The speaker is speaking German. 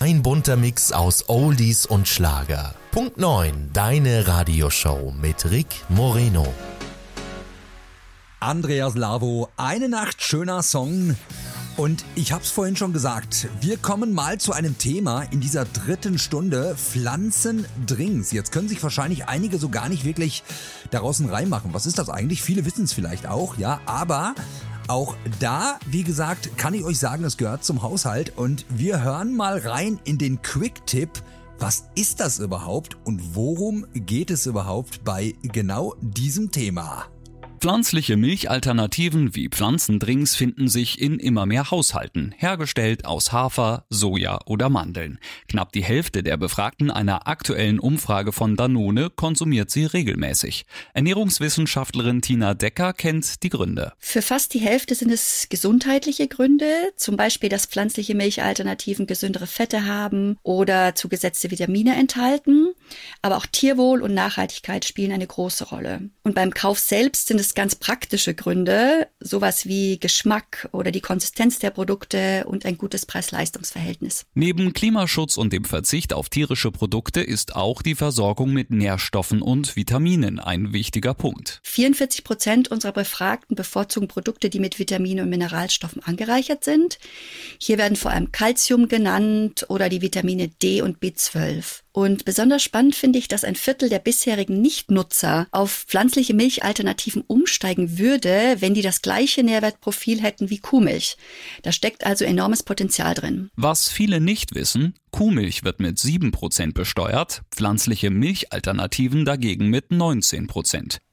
Ein bunter Mix aus Oldies und Schlager. Punkt 9, deine Radioshow mit Rick Moreno. Andreas Lavo, eine Nacht schöner Song. Und ich hab's vorhin schon gesagt, wir kommen mal zu einem Thema in dieser dritten Stunde, Pflanzendrinks. Jetzt können sich wahrscheinlich einige so gar nicht wirklich daraus einen Reim machen. Was ist das eigentlich? Viele wissen es vielleicht auch, ja, aber auch da, wie gesagt, kann ich euch sagen, es gehört zum Haushalt. Und wir hören mal rein in den Quick-Tipp. Was ist das überhaupt und worum geht es überhaupt bei genau diesem Thema? Pflanzliche Milchalternativen wie Pflanzendrinks finden sich in immer mehr Haushalten, hergestellt aus Hafer, Soja oder Mandeln. Knapp die Hälfte der Befragten einer aktuellen Umfrage von Danone konsumiert sie regelmäßig. Ernährungswissenschaftlerin Tina Decker kennt die Gründe. Für fast die Hälfte sind es gesundheitliche Gründe, zum Beispiel, dass pflanzliche Milchalternativen gesündere Fette haben oder zugesetzte Vitamine enthalten. Aber auch Tierwohl und Nachhaltigkeit spielen eine große Rolle. Und beim Kauf selbst sind es ganz praktische Gründe, sowas wie Geschmack oder die Konsistenz der Produkte und ein gutes Preis-Leistungs-Verhältnis. Neben Klimaschutz und dem Verzicht auf tierische Produkte ist auch die Versorgung mit Nährstoffen und Vitaminen ein wichtiger Punkt. 44% unserer Befragten bevorzugen Produkte, die mit Vitaminen und Mineralstoffen angereichert sind. Hier werden vor allem Calcium genannt oder die Vitamine D und B12. Und besonders spannend finde ich, dass ein Viertel der bisherigen Nichtnutzer auf pflanzliche Milchalternativen umsteigen würde, wenn die das gleiche Nährwertprofil hätten wie Kuhmilch. Da steckt also enormes Potenzial drin. Was viele nicht wissen, Kuhmilch wird mit 7% besteuert, pflanzliche Milchalternativen dagegen mit 19%.